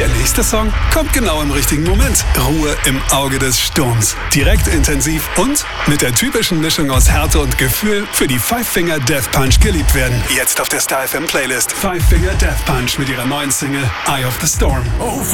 Der nächste Song kommt genau im richtigen Moment. Ruhe im Auge des Sturms. Direkt intensiv und mit der typischen Mischung aus Härte und Gefühl für die Five Finger Death Punch geliebt werden. Jetzt auf der Star FM Playlist. Five Finger Death Punch mit ihrer neuen Single Eye of the Storm.